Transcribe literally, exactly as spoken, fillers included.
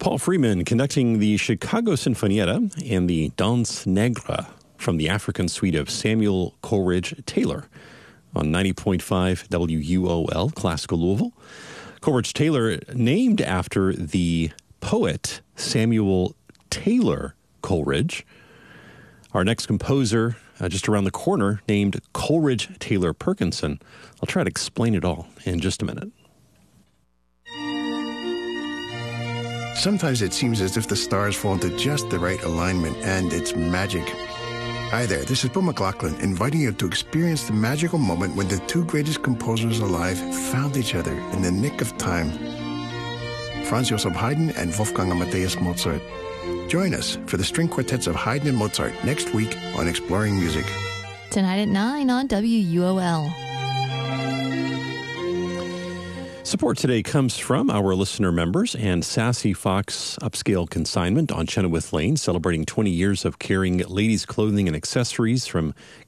Paul Freeman conducting the Chicago Sinfonietta and the Danse Negre from the African suite of Samuel Coleridge Taylor on ninety point five W U O L, Classical Louisville. Coleridge Taylor, named after the poet Samuel Taylor Coleridge. Our next composer, uh, just around the corner, named Coleridge Taylor Perkinson. I'll try to explain it all in just a minute. Sometimes it seems as if the stars fall into just the right alignment, and it's magic. Hi there, this is Bill McLaughlin, inviting you to experience the magical moment when the two greatest composers alive found each other in the nick of time. Franz Joseph Haydn and Wolfgang Amadeus Mozart. Join us for the string quartets of Haydn and Mozart next week on Exploring Music. Tonight at nine on W U O L. Support today comes from our listener members and Sassy Fox Upscale Consignment on Chenoweth Lane, celebrating twenty years of carrying ladies' clothing and accessories from